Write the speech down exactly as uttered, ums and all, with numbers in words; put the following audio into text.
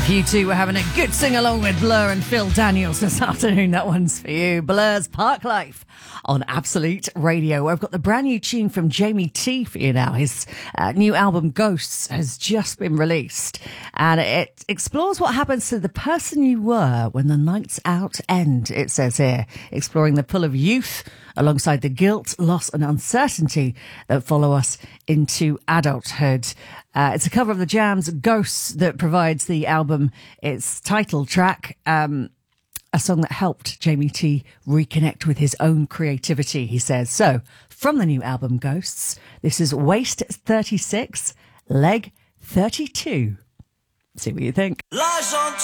If you two were having a good sing-along with Blur and Phil Daniels this afternoon, that one's for you. Blur's Park Life on Absolute Radio. I've got the brand new tune from Jamie T for you now. His uh, new album, Ghosts, has just been released. And it explores what happens to the person you were when the nights out end, it says here. Exploring the pull of youth alongside the guilt, loss and uncertainty that follow us into adulthood. Uh, it's a cover of the Jam's Ghosts that provides the album its title track, um, a song that helped Jamie T reconnect with his own creativity, he says. So, from the new album Ghosts, this is Waist thirty-six, Leg thirty-two. See what you think.